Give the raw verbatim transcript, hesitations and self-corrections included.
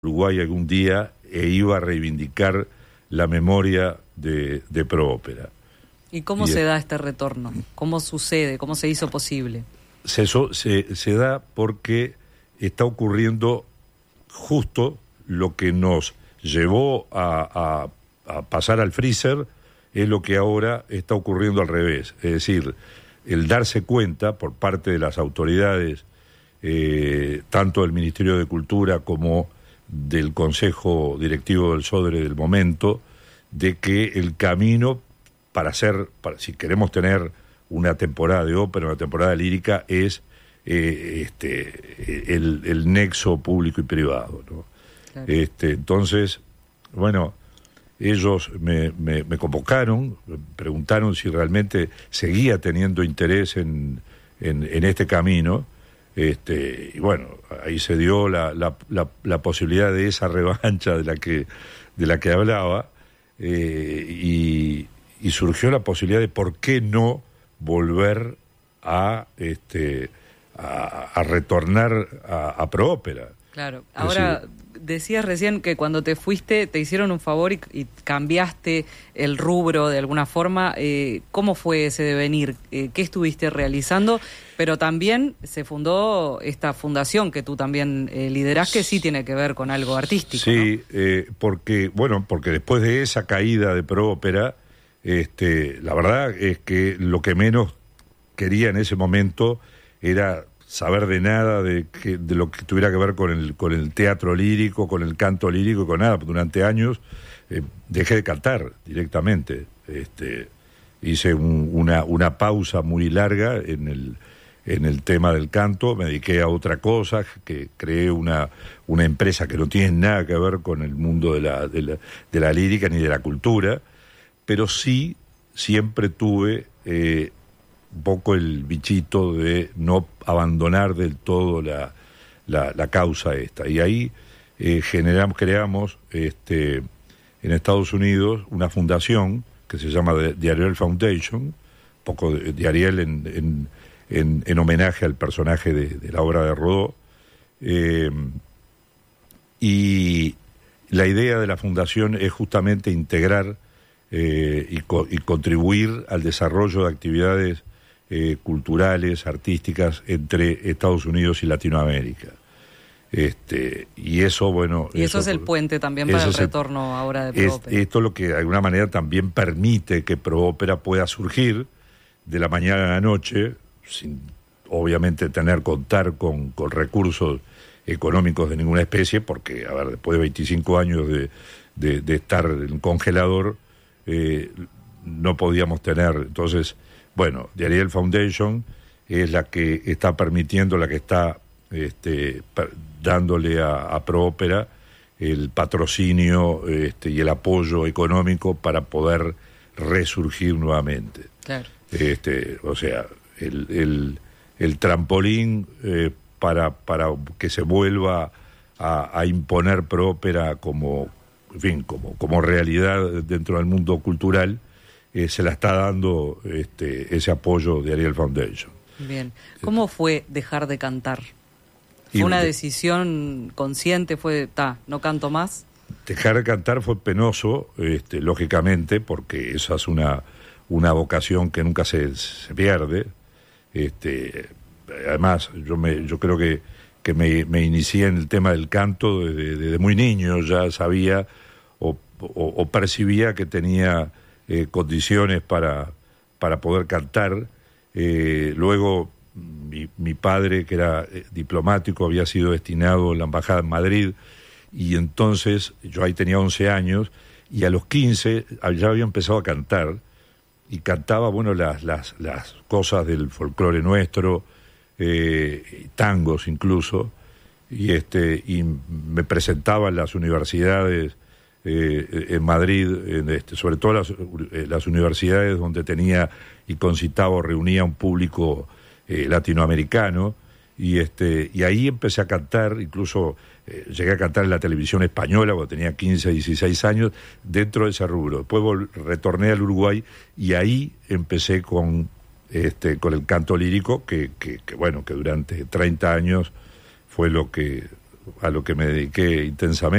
Uruguay algún día e iba a reivindicar la memoria de, de Proópera. ¿Y cómo y se es, da este retorno? ¿Cómo sucede? ¿Cómo se hizo posible? Se, se, se da porque está ocurriendo justo lo que nos llevó a, a, a pasar al freezer, es lo que ahora está ocurriendo al revés. Es decir, el darse cuenta por parte de las autoridades, eh, tanto del Ministerio de Cultura como del Consejo Directivo del Sodre del momento, de que el camino para hacer, para, si queremos tener una temporada de ópera, una temporada lírica, es eh, este el, el nexo público y privado, ¿no? Claro. Este, entonces, bueno, ellos me, me, me convocaron, me preguntaron si realmente seguía teniendo interés en, en, en este camino. Este, y bueno, ahí se dio la, la, la, la posibilidad de esa revancha de la que, de la que hablaba, eh, y, y surgió la posibilidad de por qué no volver a, este, a, a retornar a, a Proópera. Claro, ahora decir, decías recién que cuando te fuiste te hicieron un favor y, y cambiaste el rubro de alguna forma. Eh, ¿Cómo fue ese devenir? Eh, ¿Qué estuviste realizando? Pero también se fundó esta fundación que tú también eh, liderás, que sí tiene que ver con algo artístico. Sí, ¿no? eh, porque, bueno, porque después de esa caída de Proópera, este, la verdad es que lo que menos quería en ese momento era saber de nada de, que, de lo que tuviera que ver con el, con el teatro lírico, con el canto lírico, con nada. Durante años eh, dejé de cantar directamente. Este, hice un, una, una pausa muy larga en el, en el tema del canto, me dediqué a otra cosa, que creé una, una empresa que no tiene nada que ver con el mundo de la, de la, de la lírica ni de la cultura, pero sí siempre tuve Eh, un poco el bichito de no abandonar del todo la, la, la causa esta. Y ahí eh, generamos, creamos este, en Estados Unidos una fundación que se llama The Ariel Foundation, un poco de, de Ariel en, en, en, en homenaje al personaje de, de la obra de Rodó. Eh, y la idea de la fundación es justamente integrar eh, y, co- y contribuir al desarrollo de actividades Eh, culturales, artísticas entre Estados Unidos y Latinoamérica. Este, y eso, bueno... Y eso, eso es el puente también para el retorno el, ahora de Proópera. Es, esto es lo que de alguna manera también permite que Proópera pueda surgir de la mañana a la noche, sin obviamente tener contar con, con recursos económicos de ninguna especie, porque, a ver, después de veinticinco años de, de, de estar en congelador, eh, no podíamos tener, entonces... Bueno, The Ariel Foundation es la que está permitiendo, la que está este, per, dándole a, a Proópera el patrocinio este, y el apoyo económico para poder resurgir nuevamente. Claro. Este, o sea, el, el, el trampolín eh, para, para que se vuelva a, a imponer Proópera como, en fin, como, como realidad dentro del mundo cultural. Eh, se la está dando este, ese apoyo de Ariel Foundation. Bien. ¿Cómo fue dejar de cantar? ¿Fue y una de, decisión consciente? ¿Fue, ta, no canto más? Dejar de cantar fue penoso, este, lógicamente, porque esa es una, una vocación que nunca se, se pierde. Este, además, yo, me, yo creo que, que me, me inicié en el tema del canto desde, desde muy niño, ya sabía o, o, o percibía que tenía... Eh, condiciones para, para poder cantar. Eh, luego mi, mi padre, que era eh, diplomático, había sido destinado en la embajada en Madrid, y entonces yo ahí tenía once años, y a los quince ya había empezado a cantar, y cantaba, bueno, las, las, las cosas del folclore nuestro, eh, tangos incluso, y, este, y me presentaba en las universidades Eh, en Madrid, en este, sobre todo las, eh, las universidades donde tenía y concitaba o reunía un público eh, latinoamericano, y este y ahí empecé a cantar, incluso eh, llegué a cantar en la televisión española cuando tenía quince, dieciséis años, dentro de ese rubro. Después vol- retorné al Uruguay y ahí empecé con este con el canto lírico, que, que, que bueno, que durante treinta años fue lo que a lo que me dediqué intensamente.